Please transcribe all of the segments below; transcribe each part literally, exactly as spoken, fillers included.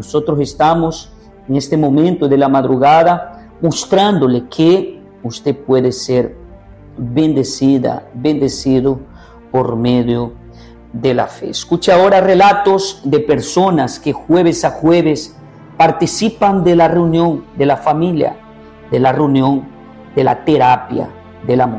nosotros estamos en este momento de la madrugada mostrándole que usted puede ser bendecida, bendecido por medio de la fe. Escucha ahora relatos de personas que jueves a jueves participan de la reunión de la familia, de la reunión de la terapia del amor.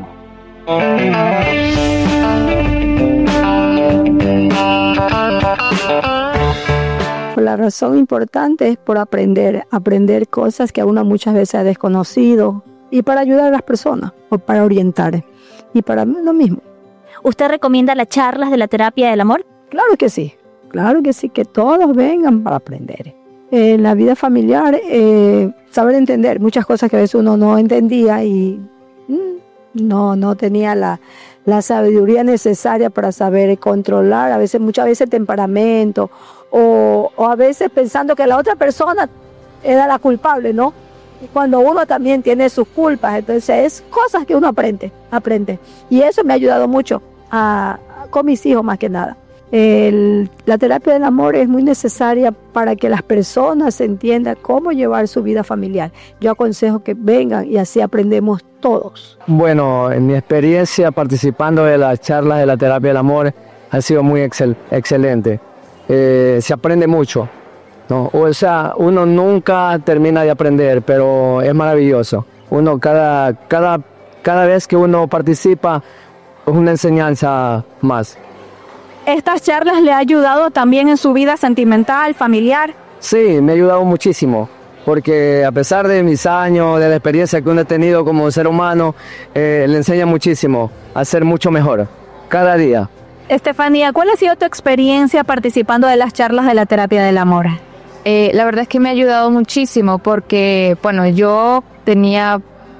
La razón importante es por aprender, aprender cosas que a uno muchas veces ha desconocido y para ayudar a las personas o para orientar y para lo mismo. ¿Usted recomienda las charlas de la terapia del amor? Claro que sí, claro que sí, que todos vengan para aprender. En la vida familiar, eh, saber entender muchas cosas que a veces uno no entendía y mm, no, no tenía la, la sabiduría necesaria para saber controlar, a veces, muchas veces temperamento o, o a veces pensando que la otra persona era la culpable, ¿no? Y cuando uno también tiene sus culpas, entonces es cosas que uno aprende, aprende. Y eso me ha ayudado mucho a, a, con mis hijos más que nada. El, la terapia del amor es muy necesaria para que las personas entiendan cómo llevar su vida familiar. Yo aconsejo que vengan y así aprendemos todos. Bueno, en mi experiencia participando de las charlas de la terapia del amor ha sido muy excel, excelente. Eh, se aprende mucho, ¿no? O sea, uno nunca termina de aprender, pero es maravilloso. Uno cada, cada, cada vez que uno participa es una enseñanza más. ¿Estas charlas le ha ayudado también en su vida sentimental, familiar? Sí, me ha ayudado muchísimo, porque a pesar de mis años, de la experiencia que uno ha tenido como ser humano, eh, le enseña muchísimo a ser mucho mejor, cada día. Estefanía, ¿cuál ha sido tu experiencia participando de las charlas de la terapia del amor? Eh, la verdad es que me ha ayudado muchísimo porque, bueno, yo tenía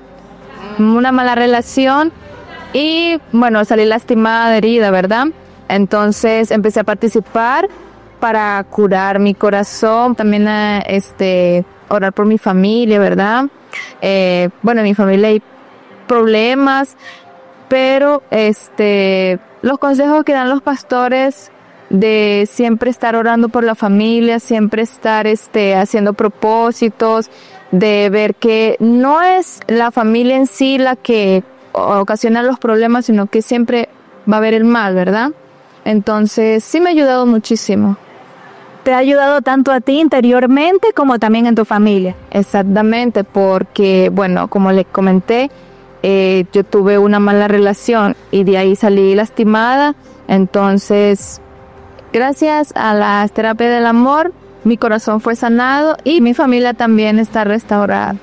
una mala relación y, bueno, salí lastimada, herida, ¿verdad? Entonces empecé a participar para curar mi corazón, también a, este, orar por mi familia, ¿verdad? Eh, bueno, en mi familia hay problemas, pero este, los consejos que dan los pastores de siempre estar orando por la familia, siempre estar este, haciendo propósitos, de ver que no es la familia en sí la que ocasiona los problemas, sino que siempre va a haber el mal, ¿verdad? Entonces, sí me ha ayudado muchísimo. ¿Te ha ayudado tanto a ti interiormente como también en tu familia? Exactamente, porque, bueno, como les comenté, eh, yo tuve una mala relación y de ahí salí lastimada. Entonces, gracias a la terapia del amor, mi corazón fue sanado y mi familia también está restaurada.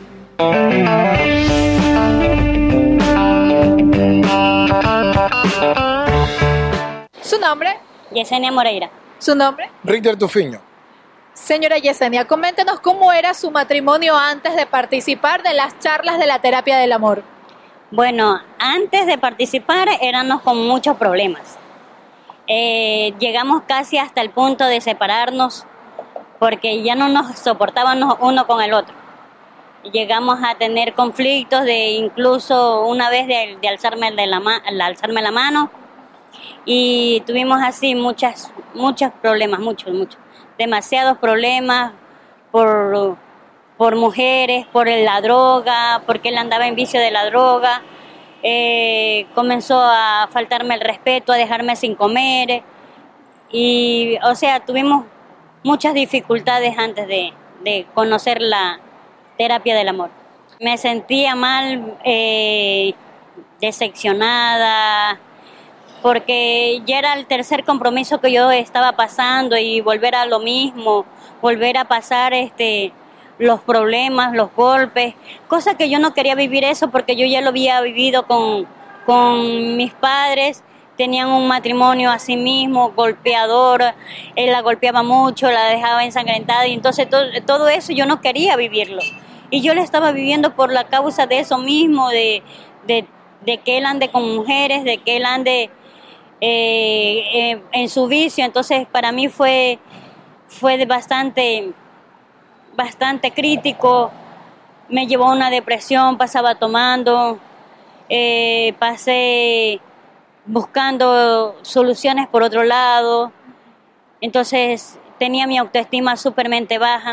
¿Su nombre? Yesenia Moreira. ¿Su nombre? Richter Tufiño. Señora Yesenia, coméntenos cómo era su matrimonio antes de participar de las charlas de la terapia del amor. Bueno, antes de participar éramos con muchos problemas. Eh, llegamos casi hasta el punto de separarnos porque ya no nos soportábamos uno con el otro. Llegamos a tener conflictos de incluso una vez de, de alzarme, de la, de alzarme la mano. Y tuvimos así muchas, muchos problemas, muchos, muchos, demasiados problemas por, por mujeres, por la droga, porque él andaba en vicio de la droga, eh, comenzó a faltarme el respeto, a dejarme sin comer, y o sea, tuvimos muchas dificultades antes de, de conocer la terapia del amor. Me sentía mal, eh, decepcionada, porque ya era el tercer compromiso que yo estaba pasando y volver a lo mismo, volver a pasar este los problemas, los golpes, cosa que yo no quería vivir eso porque yo ya lo había vivido con, con mis padres, tenían un matrimonio así mismo, golpeador, él la golpeaba mucho, la dejaba ensangrentada y entonces todo, todo eso yo no quería vivirlo. Y yo lo estaba viviendo por la causa de eso mismo, de, de, de que él ande con mujeres, de que él ande Eh, eh, en su vicio. Entonces para mí fue fue de bastante bastante crítico, me llevó a una depresión, pasaba tomando, eh, pasé buscando soluciones por otro lado, entonces tenía mi autoestima súpermente baja.